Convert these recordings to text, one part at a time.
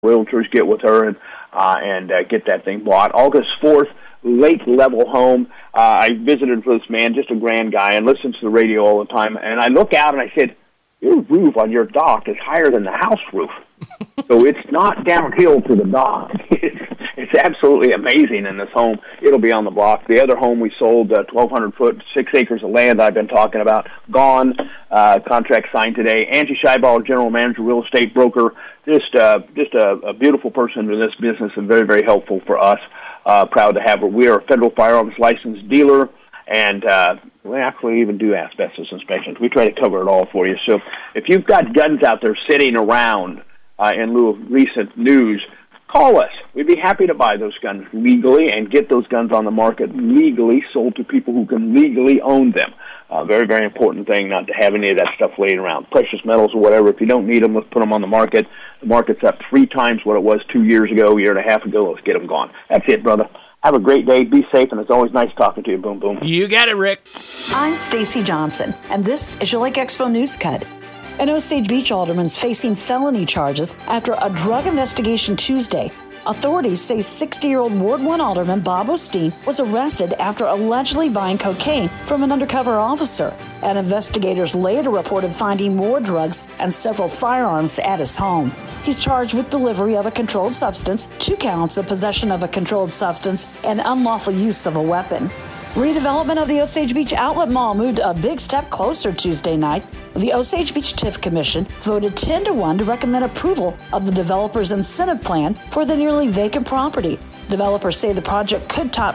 realtors get with her and get that thing bought. August 4th, Lake Level Home. I visited with this man, just a grand guy, and listens to the radio all the time. And I look out and I said, your roof on your dock is higher than the house roof. So it's not downhill to the dock. It's absolutely amazing in this home. It'll be on the block. The other home we sold, 1,200 foot, 6 acres of land I've been talking about, gone. Contract signed today. Angie Scheibauer, general manager, real estate broker, just a beautiful person in this business and very, very helpful for us. Proud to have her. We are a federal firearms licensed dealer, and we actually even do asbestos inspections. We try to cover it all for you. So if you've got guns out there sitting around in lieu of recent news, call us. We'd be happy to buy those guns legally and get those guns on the market legally, sold to people who can legally own them. Very, very important thing not to have any of that stuff laying around. Precious metals or whatever, if you don't need them, let's put them on the market. The market's up 3 times what it was 2 years ago, a year and a half ago. Let's get them gone. That's it, brother. Have a great day. Be safe, and it's always nice talking to you. Boom, boom. You got it, Rick. I'm Stacy Johnson, and this is your Lake Expo News Cut. An Osage Beach alderman's facing felony charges after a drug investigation Tuesday. Authorities say 60-year-old Ward 1 Alderman Bob Osteen was arrested after allegedly buying cocaine from an undercover officer, and investigators later reported finding more drugs and several firearms at his home. He's charged with delivery of a controlled substance, 2 counts of possession of a controlled substance, and unlawful use of a weapon. Redevelopment of the Osage Beach Outlet Mall moved a big step closer Tuesday night. The Osage Beach TIF Commission voted 10-1 to recommend approval of the developer's incentive plan for the nearly vacant property. Developers say the project could top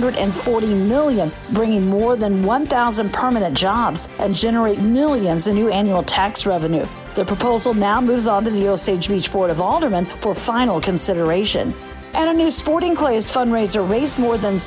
$640 million, bringing more than 1,000 permanent jobs and generate millions in new annual tax revenue. The proposal now moves on to the Osage Beach Board of Aldermen for final consideration. And a new Sporting Clays fundraiser raised more than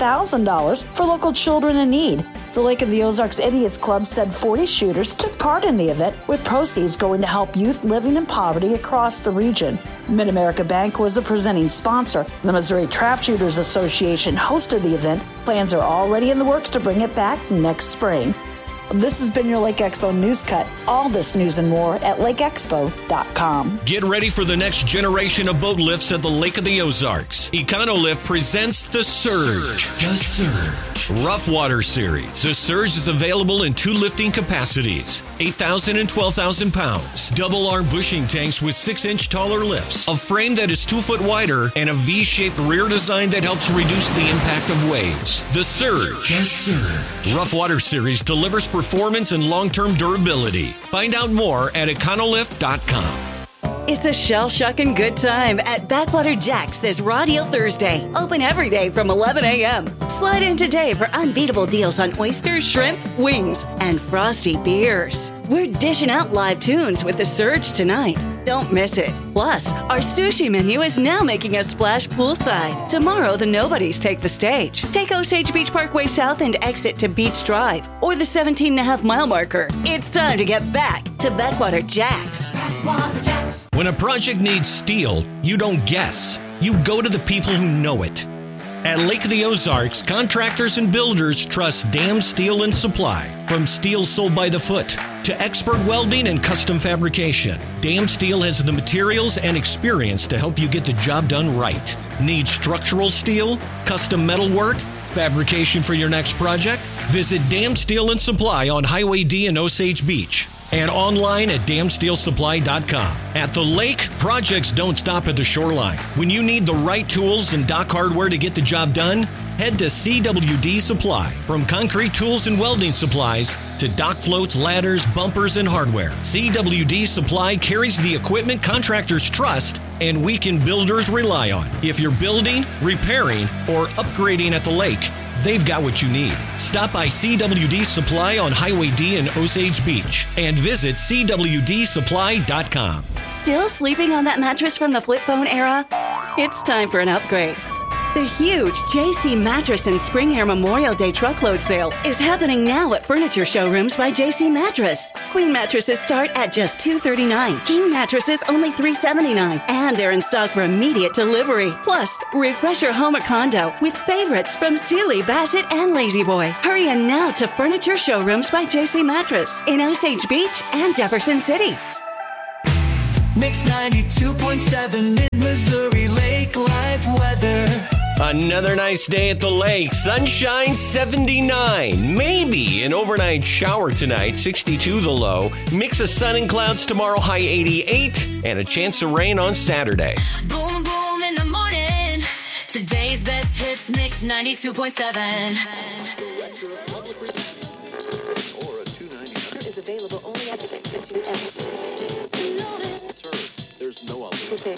$6,000 for local children in need. The Lake of the Ozarks Idiots Club said 40 shooters took part in the event, with proceeds going to help youth living in poverty across the region. Mid-America Bank was a presenting sponsor. The Missouri Trap Shooters Association hosted the event. Plans are already in the works to bring it back next spring. This has been your Lake Expo News Cut. All this news and more at lakeexpo.com. Get ready for the next generation of boat lifts at the Lake of the Ozarks. EconoLift presents The Surge. The Surge. Rough Water Series. The Surge is available in 2 lifting capacities, 8,000 and 12,000 pounds. Double-arm bushing tanks with 6-inch taller lifts, a frame that is 2 foot wider, and a V-shaped rear design that helps reduce the impact of waves. The Surge. The Surge. Rough Water Series delivers performance and long-term durability. Find out more at econolift.com. It's a shell-shucking good time at Backwater Jack's this Raw Deal Thursday. Open every day from 11 a.m. Slide in today for unbeatable deals on oysters, shrimp, wings, and frosty beers. We're dishing out live tunes with The Surge tonight. Don't miss it. Plus, our sushi menu is now making a splash poolside. Tomorrow, the Nobodies take the stage. Take Osage Beach Parkway South and exit to Beach Drive or the 17.5-mile marker. It's time to get back to Backwater Jack's. Backwater Jack's. When a project needs steel, you don't guess. You go to the people who know it. At Lake of the Ozarks, contractors and builders trust Dam Steel and Supply. From steel sold by the foot to expert welding and custom fabrication, Dam Steel has the materials and experience to help you get the job done right. Need structural steel, custom metal work, fabrication for your next project? Visit Dam Steel and Supply on Highway D in Osage Beach and online at damsteelsupply.com. At the lake, projects don't stop at the shoreline. When you need the right tools and dock hardware to get the job done, head to CWD Supply. From concrete tools and welding supplies to dock floats, ladders, bumpers, and hardware, CWD Supply carries the equipment contractors trust and weekend builders rely on. If you're building, repairing, or upgrading at the lake, they've got what you need. Stop by CWD Supply on Highway D in Osage Beach and visit CWDsupply.com. Still sleeping on that mattress from the flip phone era? It's time for an upgrade. The huge JC Mattress and Spring Air Memorial Day truckload sale is happening now at Furniture Showrooms by JC Mattress. Queen mattresses start at just $239. King mattresses only $379. And they're in stock for immediate delivery. Plus, refresh your home or condo with favorites from Sealy, Bassett, and Lazy Boy. Hurry in now to Furniture Showrooms by JC Mattress in Osage Beach and Jefferson City. Mix 92.7 Mid-Missouri Lake Life weather. Another nice day at the lake. Sunshine 79. Maybe an overnight shower tonight, 62 the low. Mix of sun and clouds tomorrow, high 88. And a chance of rain on Saturday. Boom, boom in the morning. Today's best hits mix 92.7. Is available only at the